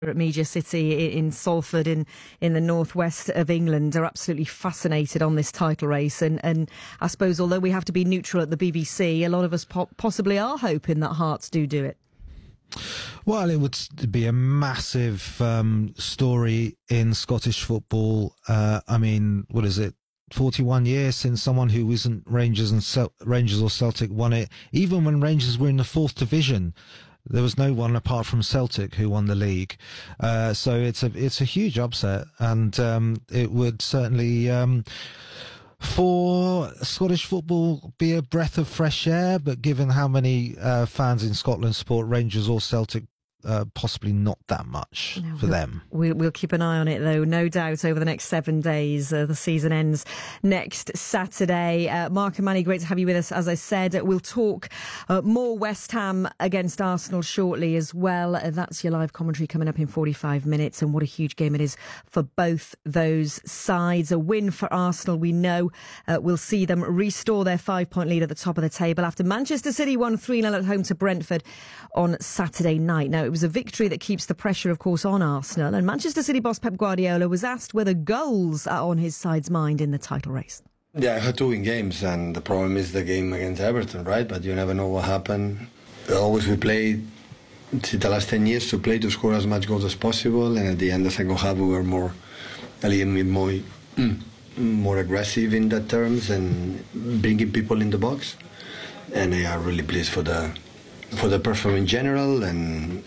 at Media City in Salford in the northwest of England are absolutely fascinated on this title race, and I suppose although we have to be neutral at the BBC, a lot of us possibly are hoping that Hearts do it. Well, it would be a massive story in Scottish football. I mean, what is it? 41 years since someone who isn't Rangers or Celtic won it. Even when Rangers were in the 4th division, there was no one apart from Celtic who won the league. So it's a huge upset, and it would certainly for Scottish football be a breath of fresh air. But given how many fans in Scotland support Rangers or Celtic, possibly not that much for them. We'll keep an eye on it, though, no doubt, over the next 7 days. The season ends next Saturday. Mark and Manny, great to have you with us. As I said, we'll talk more West Ham against Arsenal shortly as well. That's your live commentary coming up in 45 minutes, and what a huge game it is for both those sides. A win for Arsenal, we know, will see them restore their 5-point lead at the top of the table after Manchester City won 3-0 at home to Brentford on Saturday night. Now, it was a victory that keeps the pressure, of course, on Arsenal. And Manchester City boss Pep Guardiola was asked whether goals are on his side's mind in the title race. Yeah, I had to win games, and the problem is the game against Everton, right? But you never know what happened. Always we played the last 10 years to score as much goals as possible, and at the end, the second half, we were a little bit more aggressive in that terms and bringing people in the box. And I am really pleased for the performance in general and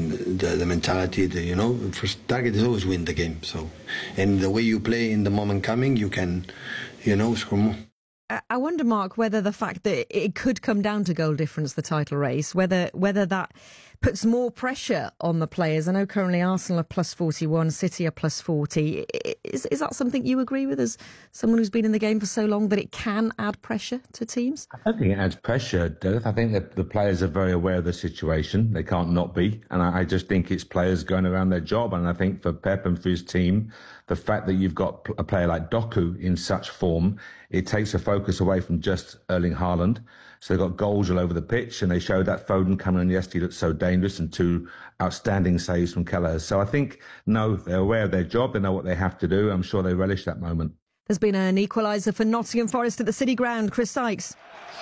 the mentality that, you know, first target is always win the game. So, and the way you play in the moment coming, you can, you know, score more. I wonder, Mark, whether the fact that it could come down to goal difference, the title race, whether that puts more pressure on the players. I know currently Arsenal are plus 41, City are plus 40. Is that something you agree with as someone who's been in the game for so long, that it can add pressure to teams? I don't think it adds pressure, Derek. I think that the players are very aware of the situation. They can't not be. And I just think it's players going around their job. And I think for Pep and for his team, the fact that you've got a player like Doku in such form, it takes a focus away from just Erling Haaland. So they've got goals all over the pitch, and they showed that Foden coming in yesterday looked so dangerous, and 2 outstanding saves from Kelleher. So I think, no, they're aware of their job. They know what they have to do. I'm sure they relish that moment. There's been an equaliser for Nottingham Forest at the City Ground. Chris Sykes.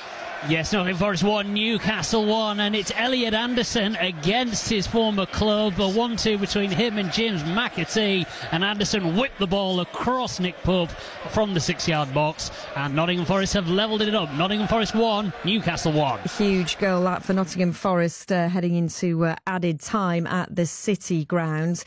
Yes, Nottingham Forest 1, Newcastle 1, and it's Elliot Anderson against his former club. A 1-2 between him and James McAtee, and Anderson whipped the ball across Nick Pope from the 6-yard box, and Nottingham Forest have levelled it up. Nottingham Forest 1, Newcastle 1. Huge goal that for Nottingham Forest heading into added time at the City Ground.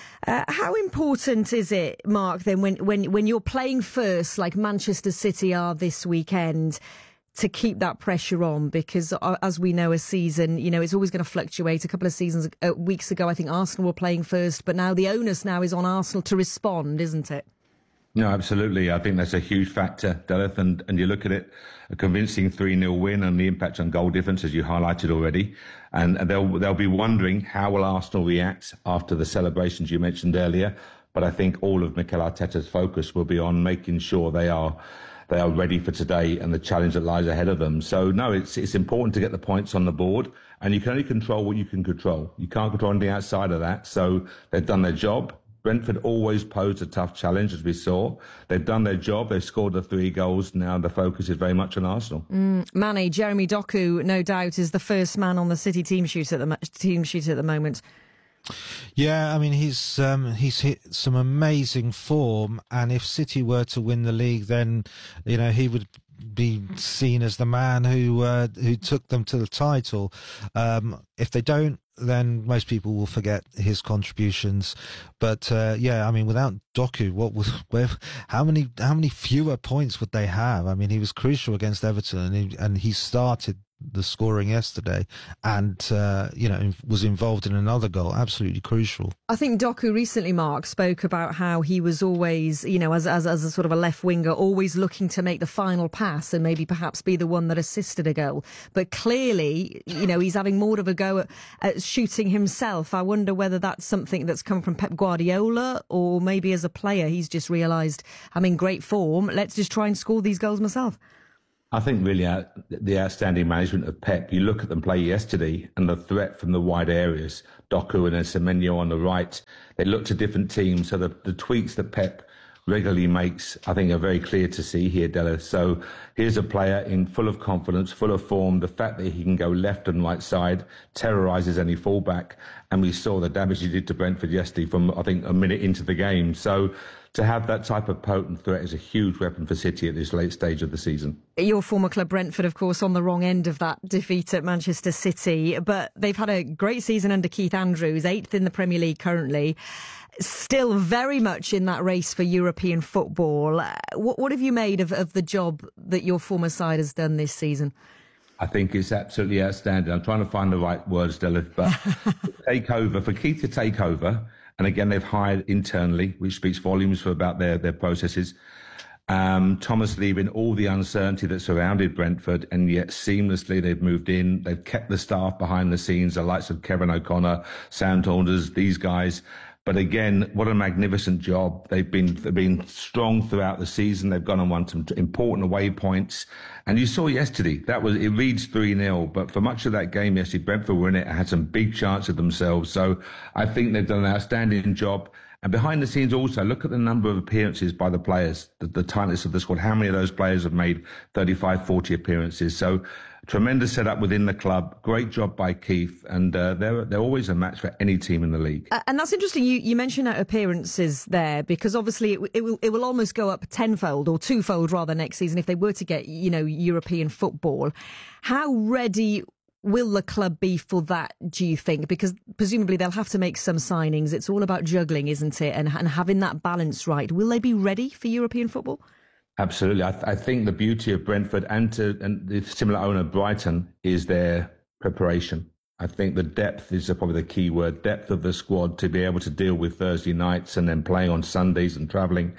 How important is it, Mark, then, when you're playing first, like Manchester City are this weekend, to keep that pressure on? Because as we know, a season, you know, it's always going to fluctuate. A couple of weeks ago, I think Arsenal were playing first, but now the onus now is on Arsenal to respond, isn't it? No, absolutely. I think that's a huge factor, Deleth, and you look at it, a convincing 3-0 win and the impact on goal difference, as you highlighted already. And they'll be wondering how will Arsenal react after the celebrations you mentioned earlier. But I think all of Mikel Arteta's focus will be on making sure they are ready for today and the challenge that lies ahead of them. So, no, it's important to get the points on the board, and you can only control what you can control. You can't control anything outside of that. So they've done their job. Brentford always posed a tough challenge, as we saw. They've done their job. They've scored the 3 goals. Now the focus is very much on Arsenal. Manny, Jeremy Doku, no doubt, is the first man on the City team sheet at the moment. Yeah, I mean, he's hit some amazing form, and if City were to win the league, then, you know, he would be seen as the man who took them to the title. If they don't, then most people will forget his contributions. But yeah, I mean, without Doku, how many fewer points would they have? I mean, he was crucial against Everton, and he started the scoring yesterday, and you know, was involved in another goal, absolutely crucial. I think Doku recently, Mark, spoke about how he was always, you know, as a sort of a left winger, always looking to make the final pass and maybe perhaps be the one that assisted a goal. But clearly, you know, he's having more of a go at shooting himself. I wonder whether that's something that's come from Pep Guardiola, or maybe as a player he's just realised, I'm in great form, let's just try and score these goals myself. I think really the outstanding management of Pep. You look at them play yesterday and the threat from the wide areas, Doku and then Semenyo on the right. They looked at different teams. So the tweaks that Pep regularly makes, I think, are very clear to see here, Della. So here's a player in full of confidence, full of form. The fact that he can go left and right side terrorises any fullback. And we saw the damage he did to Brentford yesterday from, I think, a minute into the game. So to have that type of potent threat is a huge weapon for City at this late stage of the season. Your former club Brentford, of course, on the wrong end of that defeat at Manchester City, but they've had a great season under Keith Andrews, 8th in the Premier League currently, still very much in that race for European football. What have you made of the job that your former side has done this season? I think it's absolutely outstanding. I'm trying to find the right words, Delith, but for Keith to take over, and again, they've hired internally, which speaks volumes for about their processes. Thomas leaving all the uncertainty that surrounded Brentford, and yet seamlessly they've moved in. They've kept the staff behind the scenes, the likes of Kevin O'Connor, Sam Saunders, these guys. But again, what a magnificent job. They've been strong throughout the season. They've gone and won some important away points. And you saw yesterday, it reads 3-0, but for much of that game yesterday, Brentford were in it and had some big chances themselves. So I think they've done an outstanding job. And behind the scenes also, look at the number of appearances by the players, the tightness of the squad. How many of those players have made 35, 40 appearances? So tremendous setup within the club. Great job by Keith. And they're always a match for any team in the league. And that's interesting. You mentioned appearances there, because obviously it will almost go up tenfold or twofold rather next season if they were to get, European football. How ready will the club be for that, do you think? Because presumably they'll have to make some signings. It's all about juggling, isn't it? And having that balance right. Will they be ready for European football? Absolutely. I think the beauty of Brentford and the similar owner Brighton is their preparation. I think the depth is probably the key word, depth of the squad to be able to deal with Thursday nights and then playing on Sundays and travelling.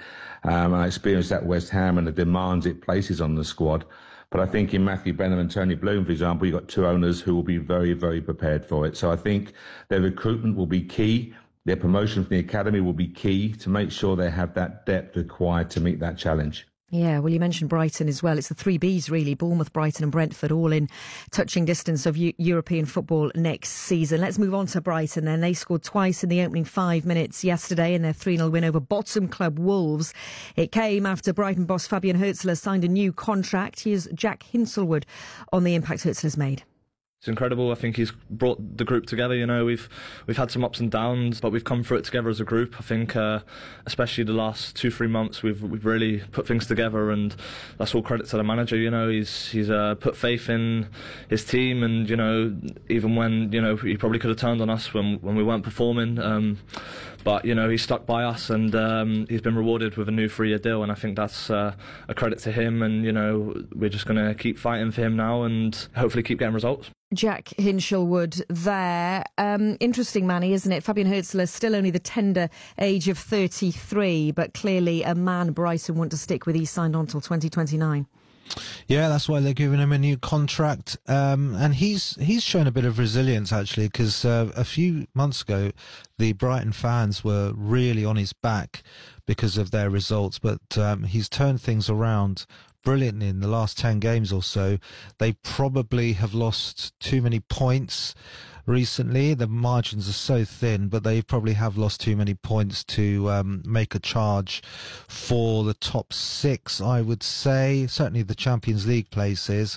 I experienced that at West Ham and the demands it places on the squad. But I think in Matthew Benham and Tony Bloom, for example, you've got two owners who will be very, very prepared for it. So I think their recruitment will be key. Their promotion from the academy will be key to make sure they have that depth required to meet that challenge. Yeah, well, you mentioned Brighton as well. It's the three Bs, really. Bournemouth, Brighton and Brentford, all in touching distance of European football next season. Let's move on to Brighton then. They scored twice in the opening 5 minutes yesterday in their 3-0 win over bottom club Wolves. It came after Brighton boss Fabian Hürzeler signed a new contract. Here's Jack Hinselwood on the impact Hürzeler's made. It's incredible. I think he's brought the group together. We've had some ups and downs, but we've come through it together as a group. I think, especially the last 2-3 months, we've really put things together, and that's all credit to the manager. He's put faith in his team, and even when he probably could have turned on us when we weren't performing. But he stuck by us, and he's been rewarded with a new 3-year deal, and I think that's a credit to him. And we're just going to keep fighting for him now, and hopefully keep getting results. Jack Hinselwood there. Interesting, Manny, isn't it? Fabian Hürzeler, still only the tender age of 33, but clearly a man Brighton want to stick with. He's signed on till 2029. Yeah, that's why they're giving him a new contract. And he's shown a bit of resilience, actually, because a few months ago, the Brighton fans were really on his back because of their results. But he's turned things around brilliantly in the last 10 games or so. They probably have lost too many points recently. The margins are so thin, but they probably have lost too many points to make a charge for the top 6, I would say. Certainly the Champions League places.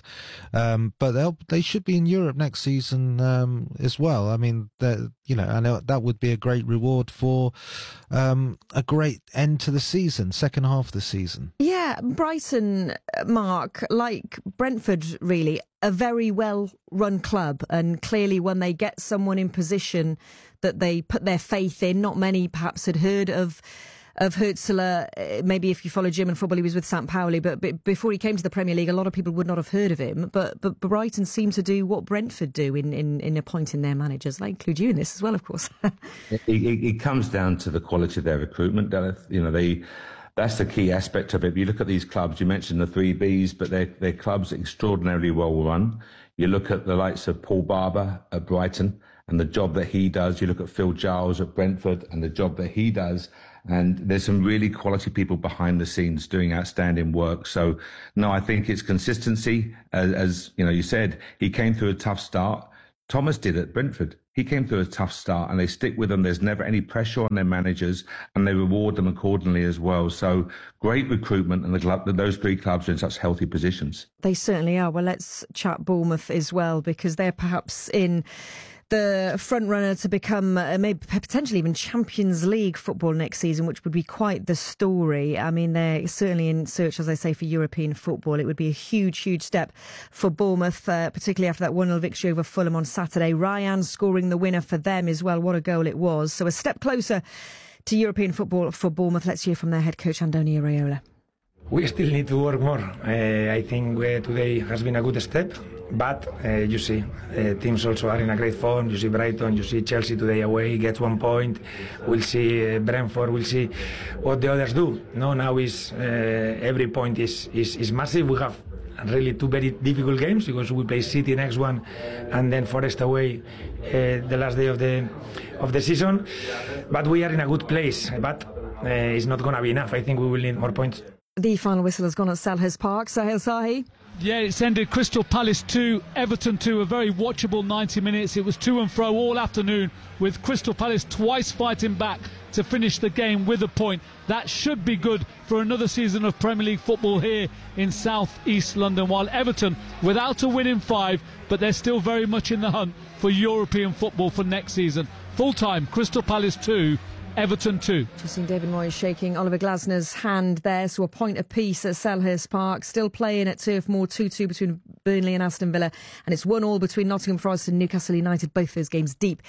But they should be in Europe next season as well. I mean, I know that would be a great reward for a great end to the season, second half of the season. Yeah, Brighton, Mark, like Brentford, really, a very well-run club, and clearly when they get someone in position that they put their faith in, not many perhaps had heard of Hürzeler. Maybe if you follow German football, he was with St. Pauli, but before he came to the Premier League, a lot of people would not have heard of him. But Brighton seem to do what Brentford do in appointing their managers. I include you in this as well, of course. It comes down to the quality of their recruitment, Delith. That's the key aspect of it. If you look at these clubs, you mentioned the 3Bs, but they're clubs extraordinarily well run. You look at the likes of Paul Barber at Brighton, and the job that he does. You look at Phil Giles at Brentford and the job that he does. And there's some really quality people behind the scenes doing outstanding work. So, no, I think it's consistency. As you know, you said, he came through a tough start. Thomas did at Brentford. He came through a tough start and they stick with them. There's never any pressure on their managers and they reward them accordingly as well. So great recruitment, and those three clubs are in such healthy positions. They certainly are. Well, let's chat Bournemouth as well, because they're perhaps in the front runner to become maybe potentially even Champions League football next season, which would be quite the story. I mean, they're certainly in search, as I say, for European football. It would be a huge, huge step for Bournemouth, particularly after that 1-0 victory over Fulham on Saturday. Ryan scoring the winner for them as well. What a goal it was. So a step closer to European football for Bournemouth. Let's hear from their head coach, Andoni Iraola. We still need to work more. I think today has been a good step, but you see, teams also are in a great form. You see Brighton, you see Chelsea today away, gets 1 point. We'll see Brentford, we'll see what the others do. No, now is every point is massive. We have really 2 very difficult games because we play City next one and then Forest away the last day of the season. But we are in a good place, but it's not going to be enough. I think we will need more points. The final whistle has gone at Selhurst Park. Sahil Sahi. Yeah, it's ended Crystal Palace 2, Everton 2, a very watchable 90 minutes. It was to and fro all afternoon, with Crystal Palace twice fighting back to finish the game with a point. That should be good for another season of Premier League football here in South East London, while Everton without a win in 5, but they're still very much in the hunt for European football for next season. Full time, Crystal Palace 2, Everton 2. Just seen David Moyes shaking Oliver Glasner's hand there, so a point apiece at Selhurst Park. Still playing at Turf Moor, 2-2 between Burnley and Aston Villa, and it's 1-1 between Nottingham Forest and Newcastle United, both those games deep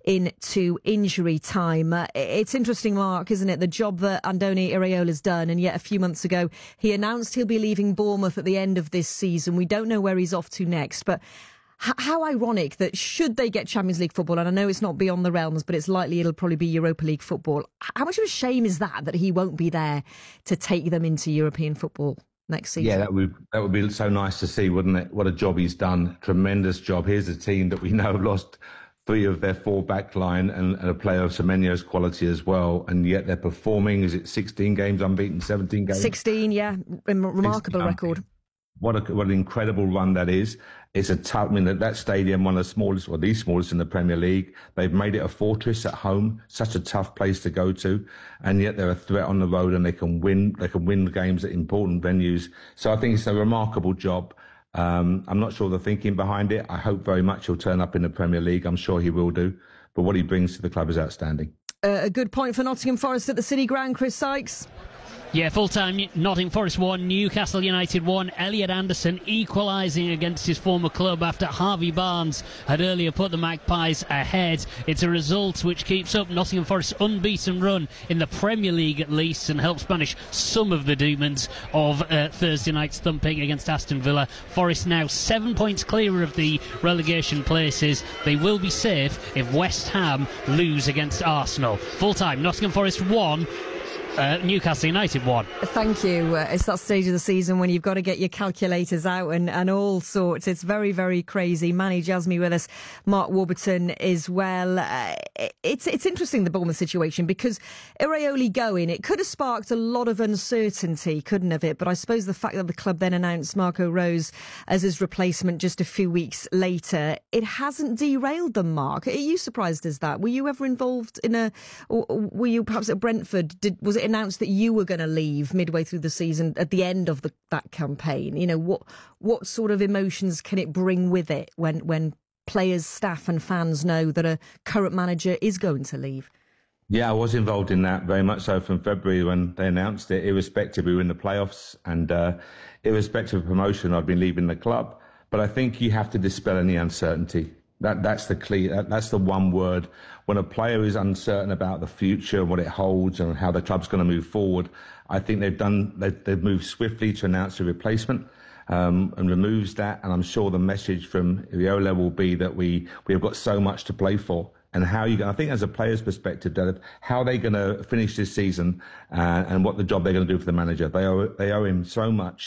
into injury time. It's interesting, Mark, isn't it, the job that Andoni Iraola's done, and yet a few months ago he announced he'll be leaving Bournemouth at the end of this season. We don't know where he's off to next, but how ironic that should they get Champions League football, and I know it's not beyond the realms, but it's likely it'll probably be Europa League football. How much of a shame is that he won't be there to take them into European football next season? Yeah, that would be so nice to see, wouldn't it? What a job he's done. Tremendous job. Here's a team that we know have lost 3 of their 4 back line and a player of Semenyo's quality as well, and yet they're performing. Is it 16 games unbeaten, 17 games? 16, yeah. Remarkable record. What an incredible run that is. It's a tough, I mean, that stadium, one of the smallest, or the smallest in the Premier League. They've made it a fortress at home, such a tough place to go to, and yet they're a threat on the road, and they can win games at important venues. So I think it's a remarkable job. I'm not sure the thinking behind it. I hope very much he'll turn up in the Premier League. I'm sure he will do. But what he brings to the club is outstanding. A good point for Nottingham Forest at the City Ground, Chris Sykes. Yeah, full-time, Nottingham Forest 1, Newcastle United 1. Elliot Anderson equalising against his former club after Harvey Barnes had earlier put the Magpies ahead. It's a result which keeps up Nottingham Forest's unbeaten run in the Premier League at least, and helps banish some of the demons of Thursday night's thumping against Aston Villa. Forest now 7 points clear of the relegation places. They will be safe if West Ham lose against Arsenal. Full-time, Nottingham Forest 1, Newcastle United 1. Thank you. It's that stage of the season when you've got to get your calculators out and all sorts. It's very, very crazy. Manny Jasmy with us, Mark Warburton as well. It's interesting, the Bournemouth situation, because Iraola going, it could have sparked a lot of uncertainty, couldn't have it? But I suppose the fact that the club then announced Marco Rose as his replacement just a few weeks later, it hasn't derailed them, Mark. Are you surprised as that? Were you ever involved or were you perhaps at Brentford? Was it announced that you were going to leave midway through the season at the end of that campaign? You know, what sort of emotions can it bring with it when players, staff and fans know that a current manager is going to leave? Yeah, I was involved in that, very much so, from February when they announced it. Irrespective, we were in the playoffs, and irrespective of promotion, I'd been leaving the club. But I think you have to dispel any uncertainty. That's the key. That's the one word. When a player is uncertain about the future, what it holds, and how the club's going to move forward, I think they've moved swiftly to announce a replacement and removes that. And I'm sure the message from Iraola will be that we have got so much to play for. And I think as a player's perspective, Dave, how they're going to finish this season and what the job they're going to do for the manager. They owe him so much.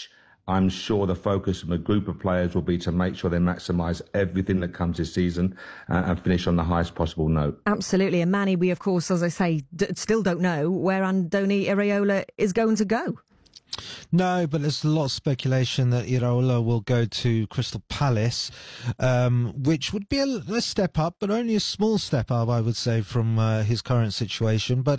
I'm sure the focus of a group of players will be to make sure they maximise everything that comes this season and finish on the highest possible note. Absolutely. And Manny, we of course, as I say, still don't know where Andoni Iraola is going to go. No, but there's a lot of speculation that Iraola will go to Crystal Palace, which would be a step up, but only a small step up, I would say, from his current situation. But